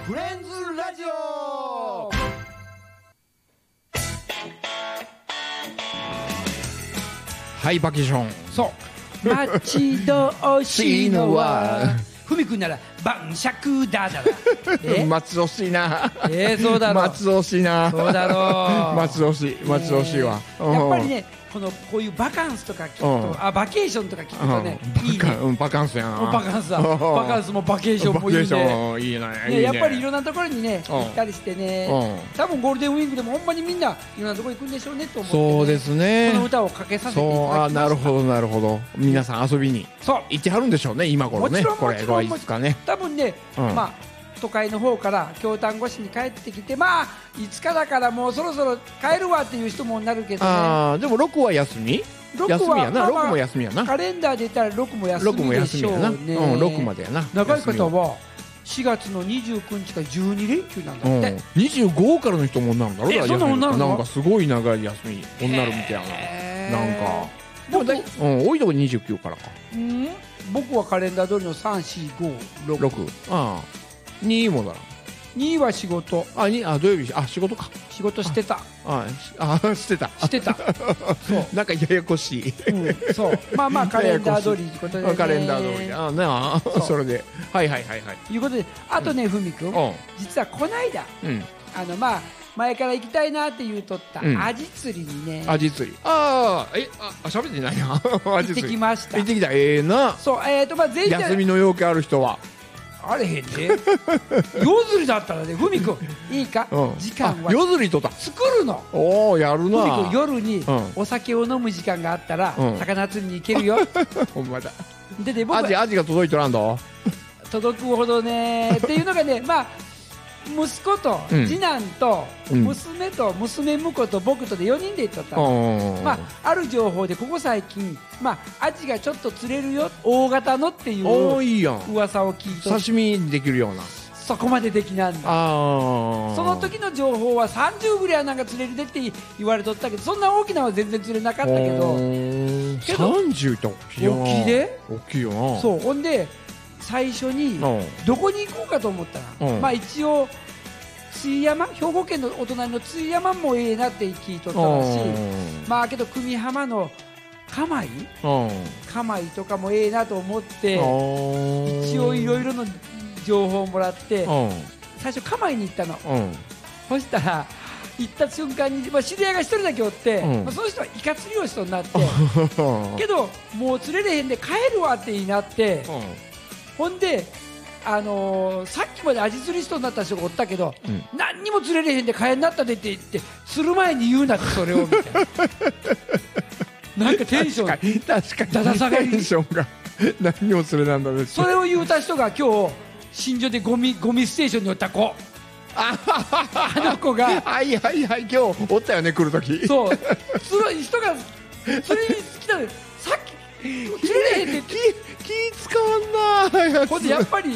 フレンズラジオ。 はい、バケーション。 そう待ち遠しいのはふみくんなら晩酌だだら待ち遠しいな。 そうだろう。 待ち遠しいな。 そうだろう。 待ち遠しい、待ち遠しいわ。 やっぱりね、こういうバカンスとか聞くと、バケーションとか聞くとね、いいね。 バカンスやな。 バカンスだ。バカンスもバケーションもいいね。 いいね。 やっぱりいろんなところにね、行ったりしてね、多分ゴールデンウィークでもほんまにみんないろんなところ行くんでしょうねと思って、 そうですね。 この歌をかけさせていただきました。 なるほどなるほど。皆さん遊びに行ってはるんでしょうね、今頃ね。これがいつかね。 多分ね、都会の方から京丹後市に帰ってきて、いつかだからもうそろそろ帰るわっていう人もなるけどね。 でも6は休み休みやな。6も休みやな。 カレンダーで言ったら6も休みでしょうね。 6までやな。 長い方は4月の29日から12連休なんだって。 25からの人もなんだろう。 そんなもんなの？ なんかすごい長い休み女るみたいな。なんか多いとこ29からか。 僕はカレンダー通りの3、4、5、6。 2もだな。 2は仕事。 土曜日、仕事か。 仕事してた。 してた。 そう。 なんかややこしい。 そう。カレンダー通りってことでね。 カレンダー通り。それで。はい。 いうことで、あとね、ふみくん。実はこないだ、前から行きたいなって言うとったアジ釣りにね。 アジ釣り。喋ってないな。 行ってきました。 行ってきた。な。 そう。前回休みの用件ある人は。 あれへんね。夜釣りだったらね、ふみくんいいか、時間は夜釣りとった作るの。 やるな。 ふみくん夜にお酒を飲む時間があったら魚釣りに行けるよ。 ほんまだ。 で僕アジが届いとらんど。 届くほどねっていうのがね、息子と次男と娘と娘婿と僕とで4人で行っとったの。ある情報でここ最近アジがちょっと釣れるよ、大型のっていう噂を聞いて、 刺身できるような。 そこまでできなんだ。その時の情報は30ぐらいなんか釣れるでって言われとったけど、そんな大きなのは全然釣れなかったけど 30って大きいよな。 大きいで。 大きいよな。 そう。ほんで最初にどこに行こうかと思ったら、一応津山、兵庫県のお隣の津山もええなって聞いとったらしい。けど久美浜の釜井とかもええなと思って、一応いろいろの情報をもらって最初釜井に行ったの。そしたら行った瞬間に、知り合いが一人だけおって、その人はイカ釣りをしとになってけどもう釣れれへんで帰るわってになって、ほんでさっきまでアジ釣りしとになった人がおったけど、何にも釣れれへんで帰んなったでって言って、釣る前に言うなってそれをみたいな。なんかテンション確かにだだ下がり、 テンションが何にも釣れなんだね。 それを言うた人が今日新所でゴミステーションにおった子。あの子が今日おったよね、来るとき。 そう人がそれに来たの。さっき釣れれへんって気使わんな。 ほんでやっぱり